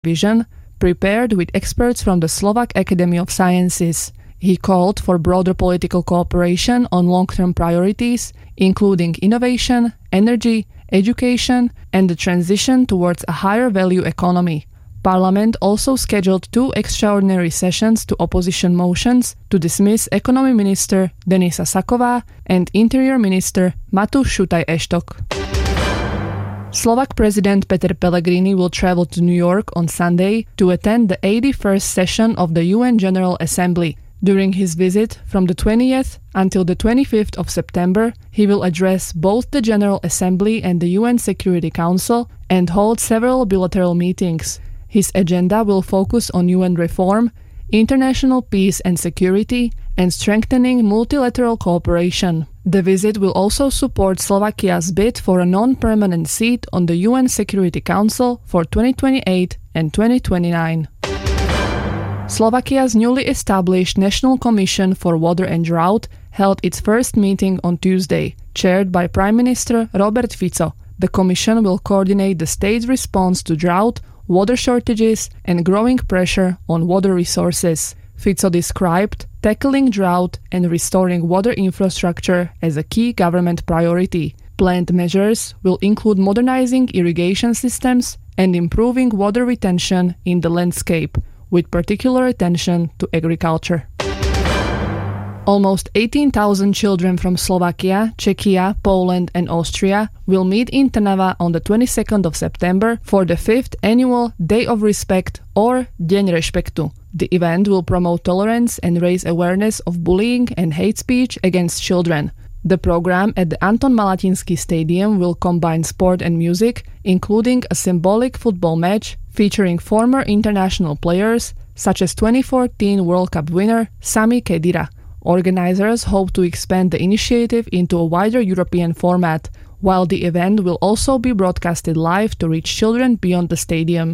vision, prepared with experts from the Slovak Academy of Sciences. He called for broader political cooperation on long-term priorities, including innovation, energy, education, and the transition towards a higher value economy. Parliament also scheduled 2 extraordinary sessions to opposition motions to dismiss Economy Minister Denisa Saková and Interior Minister Matúš Šutaj-Eštok. Slovak President Peter Pellegrini will travel to New York on Sunday to attend the 81st session of the UN General Assembly. During his visit from the 20th until the 25th of September, he will address both the General Assembly and the UN Security Council and hold several bilateral meetings. His agenda will focus on UN reform, international peace and security, and strengthening multilateral cooperation. The visit will also support Slovakia's bid for a non-permanent seat on the UN Security Council for 2028 and 2029. Slovakia's newly established National Commission for Water and Drought held its first meeting on Tuesday, chaired by Prime Minister Robert Fico. The commission will coordinate the state's response to drought, water shortages, and growing pressure on water resources. Fico described tackling drought and restoring water infrastructure as a key government priority. Planned measures will include modernizing irrigation systems and improving water retention in the landscape, with particular attention to agriculture. Almost 18,000 children from Slovakia, Czechia, Poland and Austria will meet in Trnava on the 22nd of September for the 5th annual Day of Respect or Deň rešpektu. The event will promote tolerance and raise awareness of bullying and hate speech against children. The program at the Anton Malatinsky Stadium will combine sport and music, including a symbolic football match featuring former international players such as 2014 World Cup winner Sami Khedira. Organizers hope to expand the initiative into a wider European format, while the event will also be broadcasted live to reach children beyond the stadium.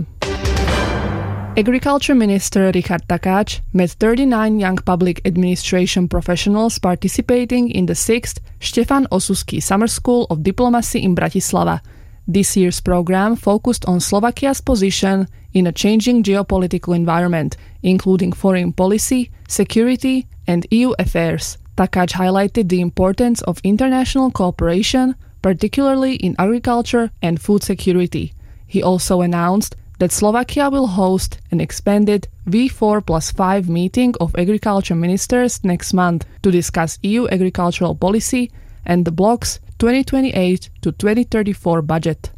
Agriculture Minister Richard Takáč met 39 young public administration professionals participating in the 6th Štefan Osusky Summer School of Diplomacy in Bratislava. This year's program focused on Slovakia's position in a changing geopolitical environment, including foreign policy, security, and EU affairs. Takáč highlighted the importance of international cooperation, particularly in agriculture and food security. He also announced that Slovakia will host an expanded V4+5 meeting of agriculture ministers next month to discuss EU agricultural policy and the bloc's 2028 to 2034 budget.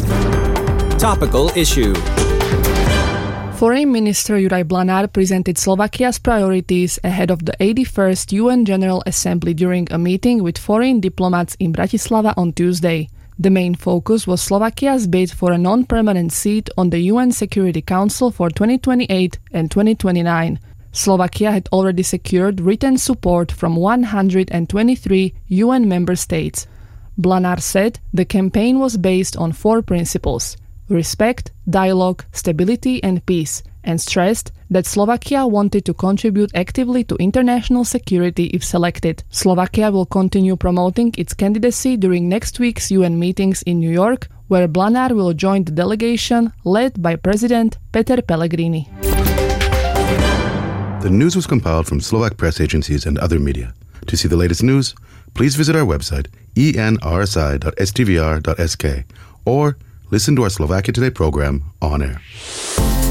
Topical issue. Foreign Minister Juraj Blanár presented Slovakia's priorities ahead of the 81st UN General Assembly during a meeting with foreign diplomats in Bratislava on Tuesday. The main focus was Slovakia's bid for a non-permanent seat on the UN Security Council for 2028 and 2029. Slovakia had already secured written support from 123 UN member states. Blanár said the campaign was based on 4 principles: respect, dialogue, stability and peace, and stressed that Slovakia wanted to contribute actively to international security if selected. Slovakia will continue promoting its candidacy during next week's UN meetings in New York, where Blanár will join the delegation led by President Peter Pellegrini. The news was compiled from Slovak press agencies and other media. To see the latest news, please visit our website enrsi.stvr.sk or listen to our Slovakia Today program on air.